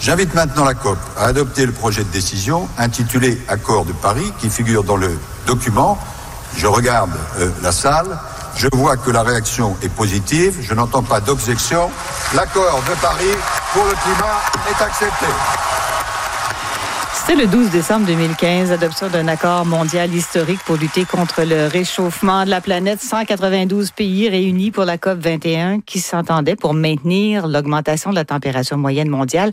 J'invite maintenant la COP à adopter le projet de décision intitulé Accord de Paris qui figure dans le document. Je regarde la salle, je vois que la réaction est positive, je n'entends pas d'objection. L'accord de Paris pour le climat est accepté. C'est le 12 décembre 2015, adoption d'un accord mondial historique pour lutter contre le réchauffement de la planète. 192 pays réunis pour la COP 21 qui s'entendaient pour maintenir l'augmentation de la température moyenne mondiale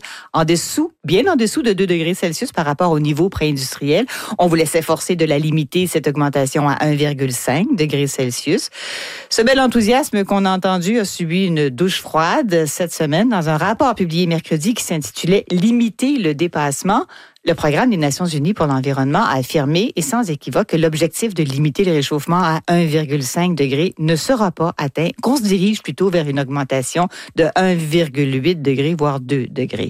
bien en dessous de 2 degrés Celsius par rapport au niveau pré-industriel. On voulait s'efforcer de la limiter, cette augmentation, à 1,5 degrés Celsius. Ce bel enthousiasme qu'on a entendu a subi une douche froide cette semaine dans un rapport publié mercredi qui s'intitulait « Limiter le dépassement ». Le Programme des Nations unies pour l'environnement a affirmé, et sans équivoque, que l'objectif de limiter le réchauffement à 1,5 degré ne sera pas atteint, qu'on se dirige plutôt vers une augmentation de 1,8 degré, voire 2 degrés.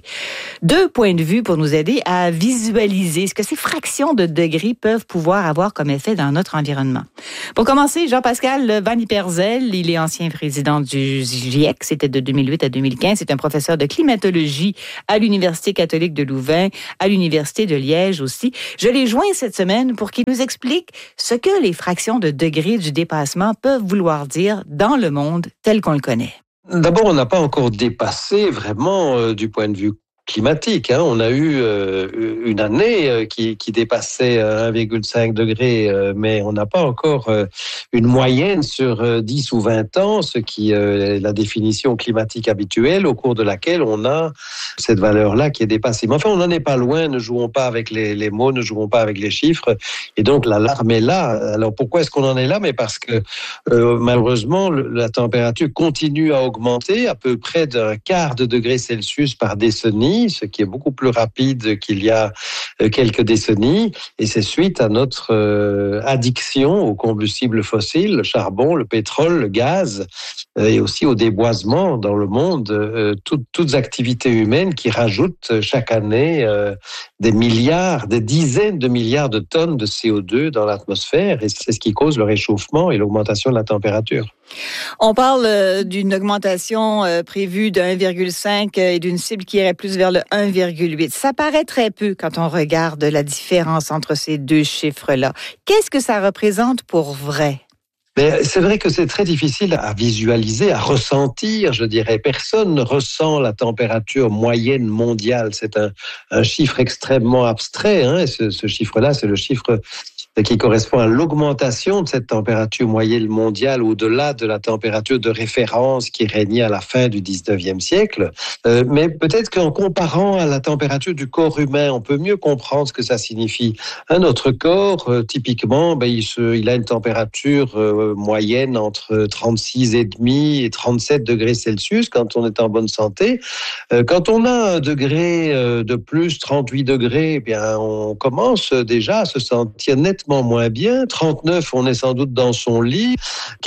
2 points de vue pour nous aider à visualiser ce que ces fractions de degrés peuvent pouvoir avoir comme effet dans notre environnement. Pour commencer, Jean-Pascal Van Ypersel, il est ancien président du GIEC, c'était de 2008 à 2015. C'est un professeur de climatologie à l'Université catholique de Louvain, à l'Université de Liège aussi. Je l'ai joint cette semaine pour qu'il nous explique ce que les fractions de degrés du dépassement peuvent vouloir dire dans le monde tel qu'on le connaît. D'abord, on n'a pas encore dépassé vraiment du point de vue climatique. On a eu une année qui dépassait 1,5 degré, mais on n'a pas encore une moyenne sur 10 ou 20 ans, ce qui est la définition climatique habituelle au cours de laquelle on a cette valeur-là qui est dépassée. Mais enfin, on n'en est pas loin, ne jouons pas avec les mots, ne jouons pas avec les chiffres, et donc l'alarme est là. Alors pourquoi est-ce qu'on en est là? Mais parce que malheureusement, la température continue à augmenter à peu près d'un quart de degré Celsius par décennie, ce qui est beaucoup plus rapide qu'il y a quelques décennies, et c'est suite à notre addiction aux combustibles fossiles, le charbon, le pétrole, le gaz, et aussi au déboisement dans le monde, toutes activités humaines qui rajoutent chaque année des milliards, des dizaines de milliards de tonnes de CO2 dans l'atmosphère, et c'est ce qui cause le réchauffement et l'augmentation de la température. On parle d'une augmentation prévue de 1,5 et d'une cible qui irait plus vers le 1,8. Ça paraît très peu quand on regarde la différence entre ces deux chiffres-là. Qu'est-ce que ça représente pour vrai? Mais c'est vrai que c'est très difficile à visualiser, à ressentir, je dirais. Personne ne ressent la température moyenne mondiale. C'est un chiffre extrêmement abstrait. Et ce chiffre-là, c'est le chiffre qui correspond à l'augmentation de cette température moyenne mondiale au-delà de la température de référence qui régnait à la fin du 19e siècle. Mais peut-être qu'en comparant à la température du corps humain, on peut mieux comprendre ce que ça signifie. Notre corps, typiquement, il a une température moyenne entre 36,5 et 37 degrés Celsius quand on est en bonne santé. Quand on a 1 degré de plus, 38 degrés, eh bien, on commence déjà à se sentir nettement moins bien. 39, on est sans doute dans son lit.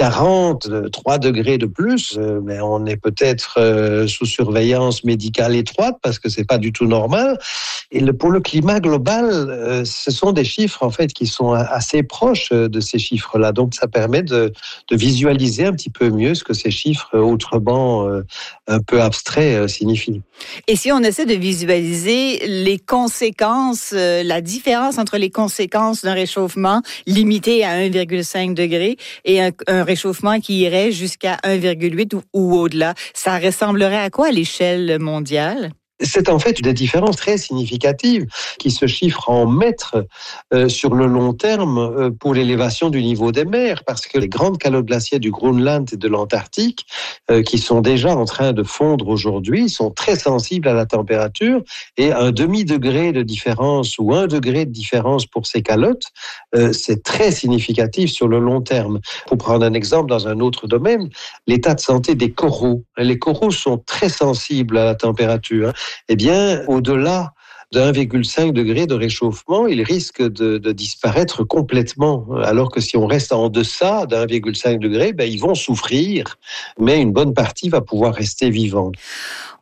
40, 3 degrés de plus, mais on est peut-être sous surveillance médicale étroite parce que c'est pas du tout normal. Et pour le climat global, ce sont des chiffres en fait qui sont assez proches de ces chiffres-là. Donc ça permet de visualiser un petit peu mieux ce que ces chiffres autrement un peu abstraits signifient. Et si on essaie de visualiser les conséquences, la différence entre les conséquences d'un réchauffement limité à 1,5 degré et un réchauffement qui irait jusqu'à 1,8 ou au-delà, ça ressemblerait à quoi à l'échelle mondiale? C'est en fait des différences très significatives qui se chiffrent en mètres sur le long terme pour l'élévation du niveau des mers, parce que les grandes calottes glaciaires du Groenland et de l'Antarctique, qui sont déjà en train de fondre aujourd'hui, sont très sensibles à la température, et un demi-degré de différence ou 1 degré de différence pour ces calottes, c'est très significatif sur le long terme. Pour prendre un exemple dans un autre domaine, l'état de santé des coraux. Les coraux sont très sensibles à la température. Eh bien, au-delà de 1,5 degré de réchauffement, ils risquent de disparaître complètement. Alors que si on reste en deçà de 1,5 degré, ils vont souffrir, mais une bonne partie va pouvoir rester vivante.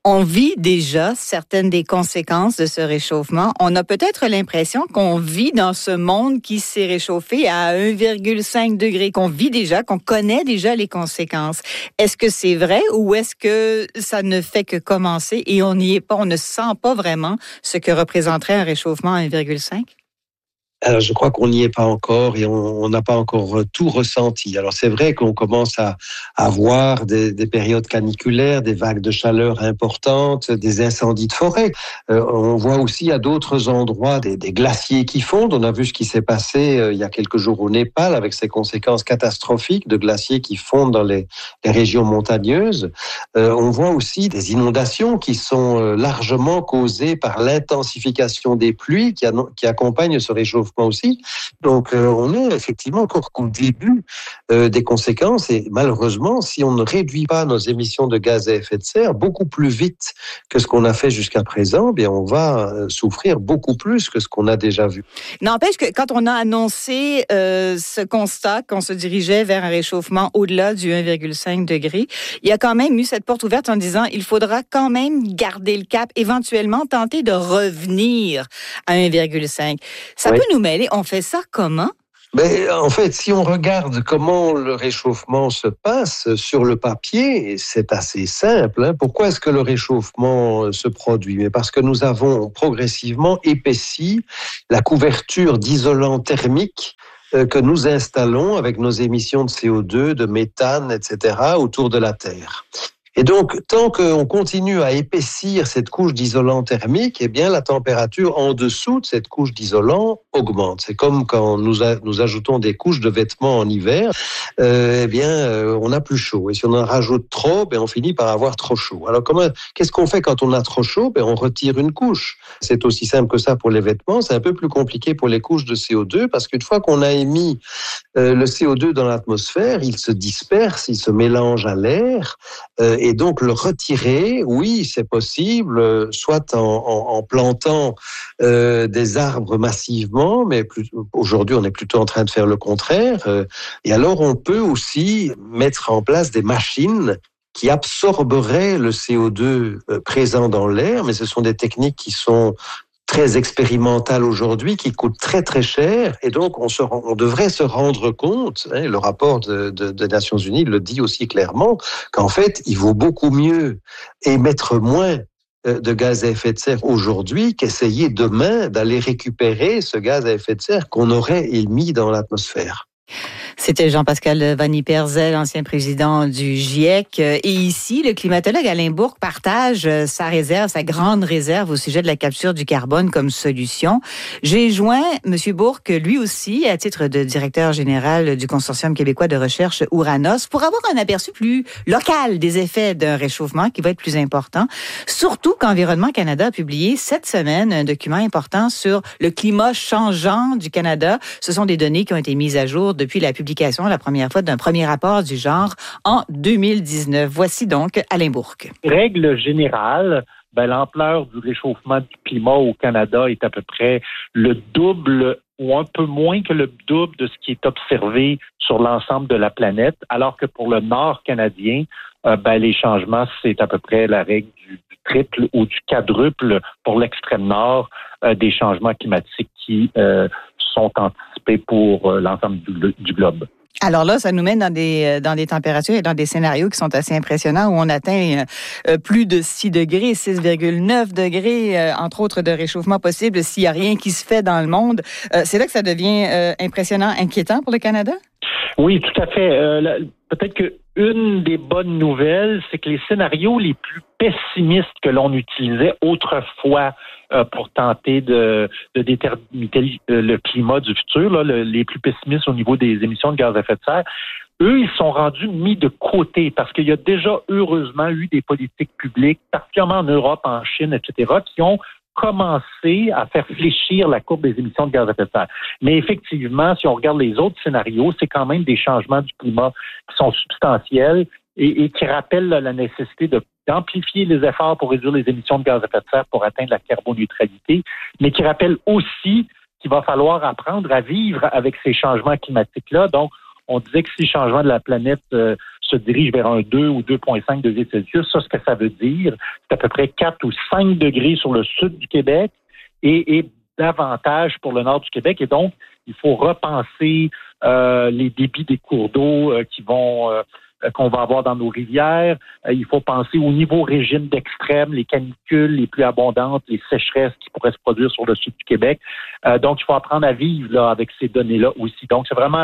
On vit déjà certaines des conséquences de ce réchauffement. On a peut-être l'impression qu'on vit dans ce monde qui s'est réchauffé à 1,5 degré, qu'on vit déjà, qu'on connaît déjà les conséquences. Est-ce que c'est vrai ou est-ce que ça ne fait que commencer et on n'y est pas, on ne sent pas vraiment ce que représenterait un réchauffement à 1,5? Alors, je crois qu'on n'y est pas encore et on n'a pas encore tout ressenti. Alors, c'est vrai qu'on commence à avoir des périodes caniculaires, des vagues de chaleur importantes, des incendies de forêt. On voit aussi à d'autres endroits des glaciers qui fondent. On a vu ce qui s'est passé il y a quelques jours au Népal avec ses conséquences catastrophiques de glaciers qui fondent dans les régions montagneuses. On voit aussi des inondations qui sont largement causées par l'intensification des pluies qui accompagnent ce réchauffement aussi. Donc, on est effectivement encore qu'au début des conséquences et malheureusement, si on ne réduit pas nos émissions de gaz à effet de serre beaucoup plus vite que ce qu'on a fait jusqu'à présent, bien, on va souffrir beaucoup plus que ce qu'on a déjà vu. N'empêche que quand on a annoncé ce constat qu'on se dirigeait vers un réchauffement au-delà du 1,5 degré, il y a quand même eu cette porte ouverte en disant il faudra quand même garder le cap, éventuellement tenter de revenir à 1,5. Ça peut nous mêler. On fait ça comment? Mais en fait, si on regarde comment le réchauffement se passe sur le papier, c'est assez simple. Pourquoi est-ce que le réchauffement se produit? Mais parce que nous avons progressivement épaissi la couverture d'isolants thermiques que nous installons avec nos émissions de CO2, de méthane, etc., autour de la Terre. Et donc, tant qu'on continue à épaissir cette couche d'isolant thermique, eh bien, la température en dessous de cette couche d'isolant augmente. C'est comme quand nous ajoutons des couches de vêtements en hiver, on a plus chaud. Et si on en rajoute trop, on finit par avoir trop chaud. Alors, qu'est-ce qu'on fait quand on a trop chaud? On retire une couche. C'est aussi simple que ça pour les vêtements. C'est un peu plus compliqué pour les couches de CO2 parce qu'une fois qu'on a émis le CO2 dans l'atmosphère, il se disperse, il se mélange à l'air. Et donc, le retirer, oui, c'est possible, soit en plantant des arbres massivement, mais aujourd'hui, on est plutôt en train de faire le contraire. Et alors, on peut aussi mettre en place des machines qui absorberaient le CO2 présent dans l'air, mais ce sont des techniques qui sont très expérimentales aujourd'hui, qui coûtent très très cher, et donc on devrait se rendre compte, le rapport des Nations Unies le dit aussi clairement, qu'en fait, il vaut beaucoup mieux émettre moins de gaz à effet de serre aujourd'hui qu'essayer demain d'aller récupérer ce gaz à effet de serre qu'on aurait émis dans l'atmosphère. C'était Jean-Pascal Vanni-Perzet, ancien président du GIEC. Et ici, le climatologue Alain Bourque partage sa réserve, sa grande réserve au sujet de la capture du carbone comme solution. J'ai joint M. Bourque, lui aussi, à titre de directeur général du Consortium québécois de recherche Ouranos, pour avoir un aperçu plus local des effets d'un réchauffement qui va être plus important. Surtout qu'Environnement Canada a publié cette semaine un document important sur le climat changeant du Canada. Ce sont des données qui ont été mises à jour depuis la publication la première fois d'un premier rapport du genre en 2019. Voici donc Alain Bourque. Règle générale, l'ampleur du réchauffement du climat au Canada est à peu près le double ou un peu moins que le double de ce qui est observé sur l'ensemble de la planète, alors que pour le nord canadien, les changements, c'est à peu près la règle du triple ou du quadruple pour l'extrême nord des changements climatiques qui sont anticipés pour l'ensemble du globe. Alors là, ça nous mène dans des températures et dans des scénarios qui sont assez impressionnants où on atteint plus de 6 degrés, 6,9 degrés, entre autres, de réchauffement possible s'il n'y a rien qui se fait dans le monde. C'est là que ça devient impressionnant, inquiétant pour le Canada? Oui, tout à fait. Peut-être qu'une des bonnes nouvelles, c'est que les scénarios les plus pessimistes que l'on utilisait autrefois pour tenter de déterminer le climat du futur, les plus pessimistes au niveau des émissions de gaz à effet de serre, eux, ils sont rendus mis de côté parce qu'il y a déjà heureusement eu des politiques publiques, particulièrement en Europe, en Chine, etc., qui ont commencé à faire fléchir la courbe des émissions de gaz à effet de serre. Mais effectivement, si on regarde les autres scénarios, c'est quand même des changements du climat qui sont substantiels et qui rappellent la nécessité d'amplifier les efforts pour réduire les émissions de gaz à effet de serre pour atteindre la carboneutralité, mais qui rappellent aussi qu'il va falloir apprendre à vivre avec ces changements climatiques-là. Donc, on disait que si le changement de la planète se dirige vers un 2 ou 2,5 degrés Celsius, ça, ce que ça veut dire, c'est à peu près 4 ou 5 degrés sur le sud du Québec et davantage pour le nord du Québec. Et donc, il faut repenser les débits des cours d'eau qu'on va avoir dans nos rivières. Il faut penser au niveau régime d'extrême, les canicules les plus abondantes, les sécheresses qui pourraient se produire sur le sud du Québec. Donc, il faut apprendre à vivre là avec ces données-là aussi. Donc, c'est vraiment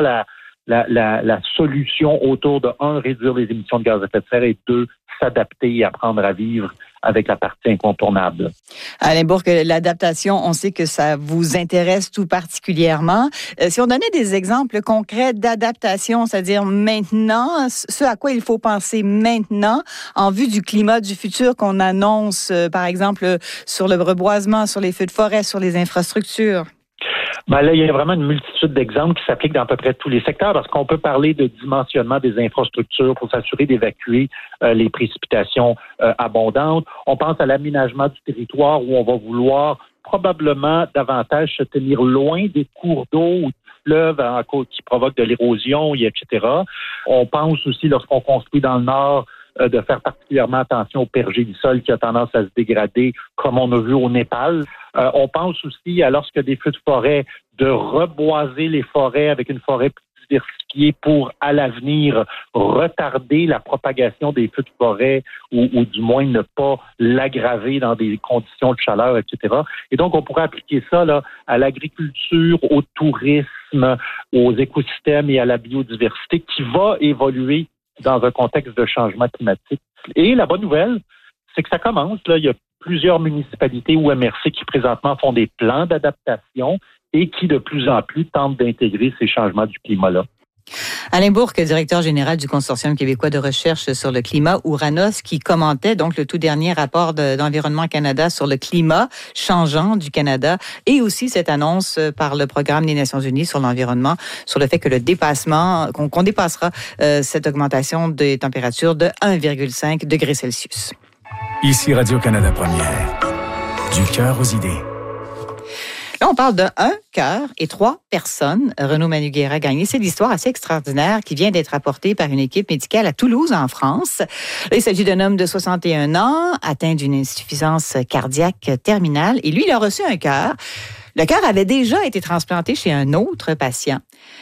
la solution autour de, 1, réduire les émissions de gaz à effet de serre et 2, s'adapter et apprendre à vivre avec la partie incontournable. Alain Bourque, l'adaptation, on sait que ça vous intéresse tout particulièrement. Si on donnait des exemples concrets d'adaptation, c'est-à-dire maintenant, ce à quoi il faut penser maintenant en vue du climat du futur qu'on annonce, par exemple, sur le reboisement, sur les feux de forêt, sur les infrastructures. Ben là, il y a vraiment une multitude d'exemples qui s'appliquent dans à peu près tous les secteurs parce qu'on peut parler de dimensionnement des infrastructures pour s'assurer d'évacuer les précipitations abondantes. On pense à l'aménagement du territoire où on va vouloir probablement davantage se tenir loin des cours d'eau ou du fleuve qui provoquent de l'érosion, etc. On pense aussi, lorsqu'on construit dans le nord, de faire particulièrement attention au pergélisol qui a tendance à se dégrader, comme on a vu au Népal. On pense aussi à, lorsque des feux de forêt, de reboiser les forêts avec une forêt plus diversifiée pour, à l'avenir, retarder la propagation des feux de forêt ou du moins ne pas l'aggraver dans des conditions de chaleur, etc. Et donc, on pourrait appliquer ça là, à l'agriculture, au tourisme, aux écosystèmes et à la biodiversité qui va évoluer dans un contexte de changement climatique. Et la bonne nouvelle, c'est que ça commence. Là, il y a plusieurs municipalités ou MRC qui présentement font des plans d'adaptation et qui de plus en plus tentent d'intégrer ces changements du climat-là. Alain Bourque, directeur général du Consortium québécois de recherche sur le climat, Ouranos, qui commentait donc le tout dernier rapport d'Environnement Canada sur le climat changeant du Canada et aussi cette annonce par le Programme des Nations unies sur l'environnement sur le fait que qu'on dépassera cette augmentation des températures de 1,5 degrés Celsius. Ici Radio-Canada Première. Du cœur aux idées. Là, on parle de 1 cœur et 3 personnes. Renaud Manugera a gagné. C'est l'histoire assez extraordinaire qui vient d'être apportée par une équipe médicale à Toulouse, en France. Là, il s'agit d'un homme de 61 ans, atteint d'une insuffisance cardiaque terminale. Et lui, il a reçu un cœur. Le cœur avait déjà été transplanté chez un autre patient.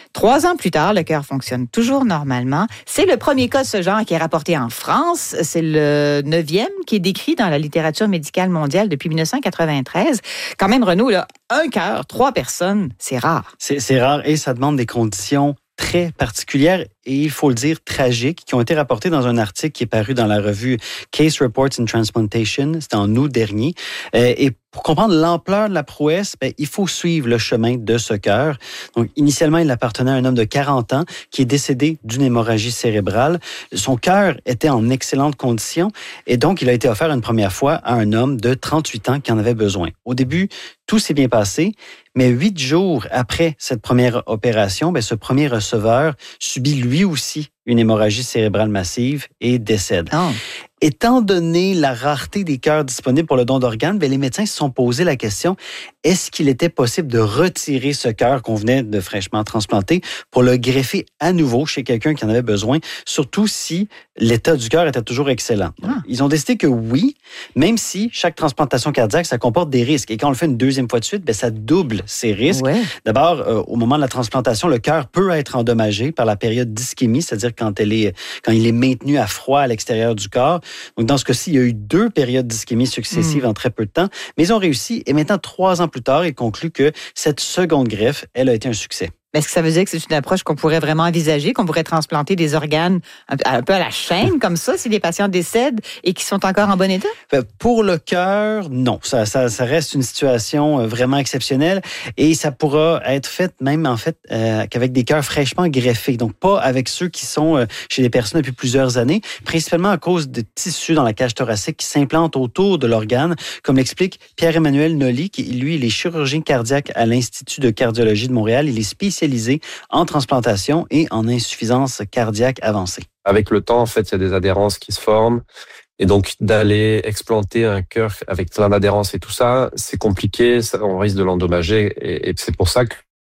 3 ans plus tard, le cœur fonctionne toujours normalement. C'est le premier cas de ce genre qui est rapporté en France. C'est le 9e qui est décrit dans la littérature médicale mondiale depuis 1993. Quand même, Renaud, là, 1 cœur, 3 personnes, c'est rare. C'est rare et ça demande des conditions très particulières et, il faut le dire, tragiques, qui ont été rapportées dans un article qui est paru dans la revue Case Reports in Transplantation. C'était en août dernier. Et pour comprendre l'ampleur de la prouesse, il faut suivre le chemin de ce cœur. Donc, initialement, il appartenait à un homme de 40 ans qui est décédé d'une hémorragie cérébrale. Son cœur était en excellente condition et donc, il a été offert une première fois à un homme de 38 ans qui en avait besoin. Au début, tout s'est bien passé, mais 8 jours après cette première opération, ce premier receveur subit lui aussi une hémorragie cérébrale massive et décède. Oh. Étant donné la rareté des cœurs disponibles pour le don d'organes, les médecins se sont posé la question, est-ce qu'il était possible de retirer ce cœur qu'on venait de fraîchement transplanter pour le greffer à nouveau chez quelqu'un qui en avait besoin, surtout si l'état du cœur était toujours excellent. Ah. Ils ont décidé que oui, même si chaque transplantation cardiaque, ça comporte des risques. Et quand on le fait une deuxième fois de suite, ça double ces risques. Ouais. D'abord, au moment de la transplantation, le cœur peut être endommagé par la période d'ischémie, c'est-à-dire quand il est maintenu à froid à l'extérieur du corps. Donc, dans ce cas-ci, il y a eu 2 périodes d'ischémie successives en très peu de temps, mais ils ont réussi. Et maintenant, 3 ans plus tard, ils concluent que cette seconde greffe, elle a été un succès. Est-ce que ça veut dire que c'est une approche qu'on pourrait vraiment envisager, qu'on pourrait transplanter des organes un peu à la chaîne, comme ça, si les patients décèdent et qui sont encore en bon état? Pour le cœur, non. Ça reste une situation vraiment exceptionnelle et ça pourra être fait même, en fait, qu'avec des cœurs fraîchement greffés. Donc, pas avec ceux qui sont chez des personnes depuis plusieurs années, principalement à cause de tissus dans la cage thoracique qui s'implantent autour de l'organe, comme l'explique Pierre-Emmanuel Nolly, qui, lui, il est chirurgien cardiaque à l'Institut de cardiologie de Montréal. Il est spécialisé en transplantation et en insuffisance cardiaque avancée. Avec le temps, en fait, il y a des adhérences qui se forment. Et donc, d'aller explanter un cœur avec plein d'adhérences et tout ça, c'est compliqué, on risque de l'endommager. Et c'est pour ça que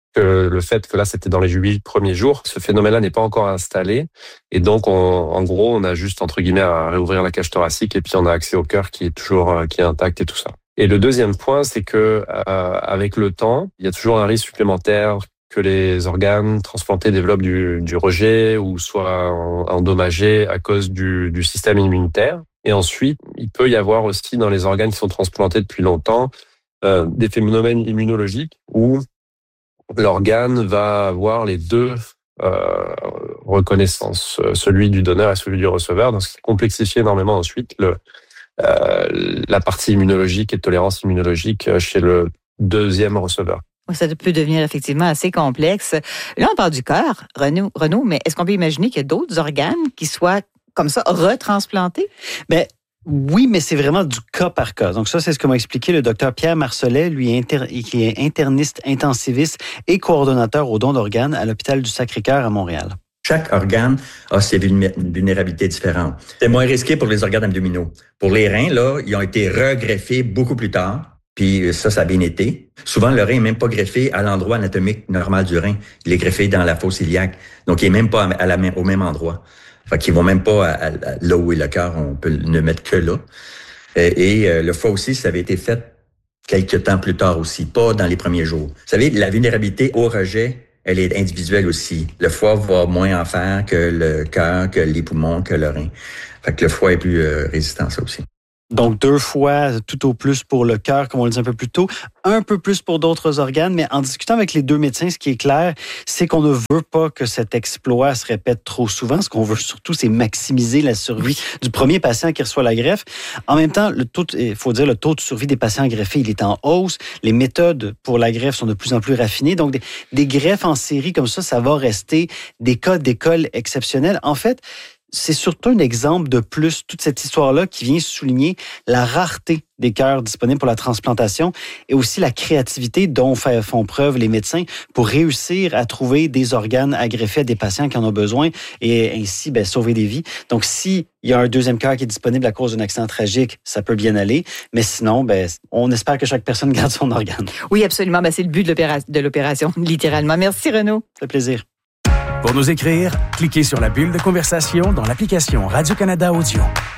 que le fait que là, c'était dans les 8 premiers jours, ce phénomène-là n'est pas encore installé. Et donc, en gros, on a juste, entre guillemets, à réouvrir la cage thoracique et puis on a accès au cœur qui est intact et tout ça. Et le deuxième point, c'est que avec le temps, il y a toujours un risque supplémentaire que les organes transplantés développent du rejet ou soient endommagés à cause du système immunitaire. Et ensuite, il peut y avoir aussi dans les organes qui sont transplantés depuis longtemps des phénomènes immunologiques où l'organe va avoir les deux reconnaissances, celui du donneur et celui du receveur, donc ce qui complexifie énormément ensuite la partie immunologique et tolérance immunologique chez le deuxième receveur. Ça peut devenir effectivement assez complexe. Là, on parle du cœur, Renaud, mais est-ce qu'on peut imaginer qu'il y a d'autres organes qui soient comme ça retransplantés? Oui, mais c'est vraiment du cas par cas. Donc ça, c'est ce que m'a expliqué le docteur Pierre Marcellet, lui qui est interniste, intensiviste et coordonnateur aux dons d'organes à l'hôpital du Sacré-Cœur à Montréal. Chaque organe a ses vulnérabilités différentes. C'est moins risqué pour les organes abdominaux. Pour les reins, là, ils ont été regreffés beaucoup plus tard. Puis ça a bien été. Souvent, le rein n'est même pas greffé à l'endroit anatomique normal du rein. Il est greffé dans la fosse iliaque. Donc, il n'est même pas au même endroit. Fait qu'ils vont même pas là où est le cœur. On peut ne mettre que là. Et le foie aussi, ça avait été fait quelques temps plus tard aussi, pas dans les premiers jours. Vous savez, la vulnérabilité au rejet, elle est individuelle aussi. Le foie va moins en faire que le cœur, que les poumons, que le rein. Fait que le foie est plus résistant à ça aussi. Donc, 2 fois tout au plus pour le cœur, comme on le dit un peu plus tôt, un peu plus pour d'autres organes. Mais en discutant avec les 2 médecins, ce qui est clair, c'est qu'on ne veut pas que cet exploit se répète trop souvent. Ce qu'on veut surtout, c'est maximiser la survie du premier patient qui reçoit la greffe. En même temps, le taux de survie des patients greffés, il est en hausse. Les méthodes pour la greffe sont de plus en plus raffinées. Donc, des greffes en série comme ça va rester des cas d'école exceptionnels. En fait, c'est surtout un exemple de plus, toute cette histoire-là qui vient souligner la rareté des cœurs disponibles pour la transplantation et aussi la créativité dont font preuve les médecins pour réussir à trouver des organes à greffer à des patients qui en ont besoin et ainsi sauver des vies. Donc, s'il y a un deuxième cœur qui est disponible à cause d'un accident tragique, ça peut bien aller. Mais sinon, on espère que chaque personne garde son organe. Oui, absolument. C'est le but de l'opération, littéralement. Merci, Renaud. Ça fait plaisir. Pour nous écrire, cliquez sur la bulle de conversation dans l'application Radio-Canada Audio.